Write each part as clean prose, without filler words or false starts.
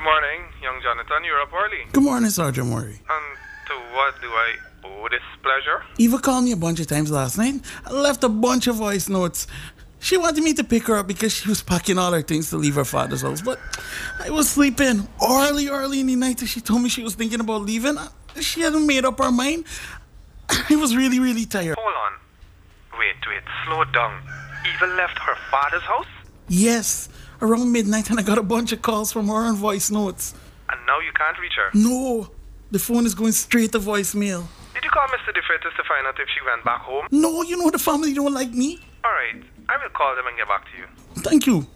morning, young Jonathan. You're up early. Good morning, Sergeant Murray. And to what do I owe this pleasure? Eva called me a bunch of times last night. I left a bunch of voice notes. She wanted me to pick her up because she was packing all her things to leave her father's house. But I was sleeping early in the night and she told me she was thinking about leaving. She hadn't made up her mind. I was really tired. Hold on. Wait. Slow down. Eva left her father's house? Yes, around midnight, and I got a bunch of calls from her on voice notes. And now you can't reach her? No, the phone is going straight to voicemail. Did you call Mr. DeFreitas to find out if she went back home? No, you know the family don't like me. Alright, I will call them and get back to you. Thank you.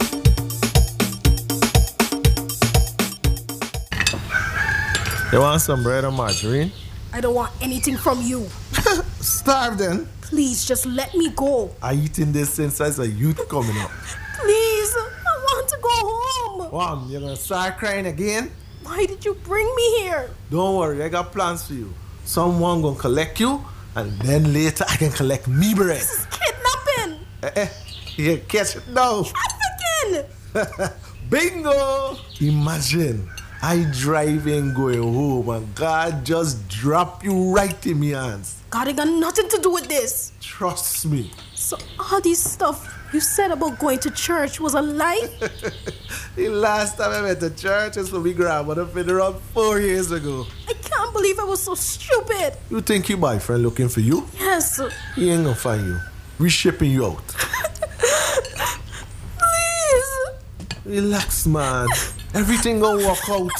You want some bread or margarine? I don't want anything from you. Starve then. Please, just let me go. I eating this since I was a youth coming up. Please, I want to go home. Mom, you're gonna start crying again? Why did you bring me here? Don't worry, I got plans for you. Someone gonna collect you, and then later I can collect me bread. This is kidnapping. You catch it now. Trafficking. Bingo! Imagine, I driving going home and God just drop you right in my hands. God ain't got nothing to do with this. Trust me. So all this stuff you said about going to church was a lie? The last time I went to church is for my grandmother been around 4 years ago. I can't believe I was so stupid. You think your boyfriend looking for you? Yes. He ain't gonna find you. We shipping you out. Please. Relax, man. Everything gonna work out.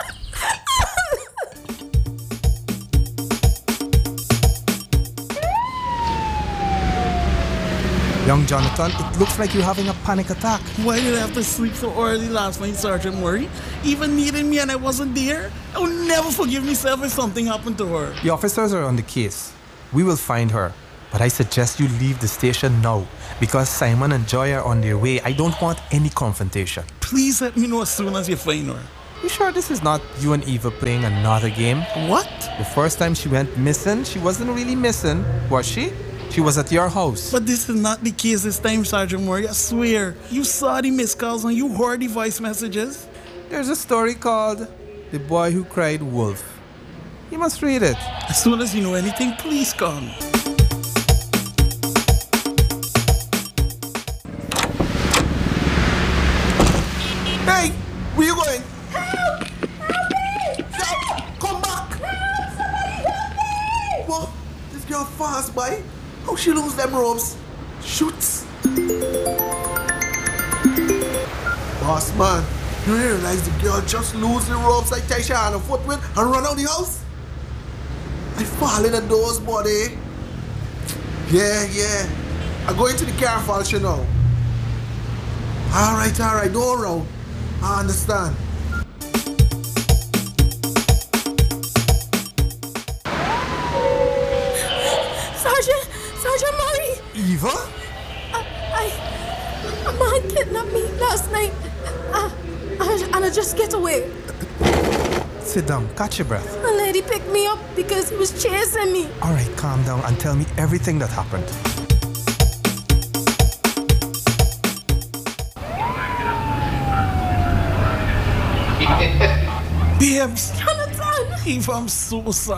Young Jonathan, it looks like you're having a panic attack. Why did I have to sleep so early last night, Sergeant Murray? Even needed me and I wasn't there? I will never forgive myself if something happened to her. The officers are on the case. We will find her. But I suggest you leave the station now because Simon and Joy are on their way. I don't want any confrontation. Please let me know as soon as you find her. You sure this is not you and Eva playing another game? What? The first time she went missing, she wasn't really missing, was she? She was at your house. But this is not the case this time, Sergeant Murray. I swear. You saw the missed calls and you heard the voice messages. There's a story called The Boy Who Cried Wolf. You must read it. As soon as you know anything, please call me. Hey, where you going? Help! Help me! Yo, come back! Help! Somebody help me! What? This girl fast, boy. How she lose them ropes? Shoots. Boss man, you realize the girl just lose the ropes like Taisha on a foot with and run out the house? I fall in the doors, buddy. Yeah. I go into the car and fall, you know. Alright, don't round. I understand. Sergeant Murray! Eva? A man kidnapped me last night. And I just get away. Sit down, catch your breath. A lady picked me up because he was chasing me. All right, calm down and tell me everything that happened. Babes, Jonathan! Eva, I'm so sorry.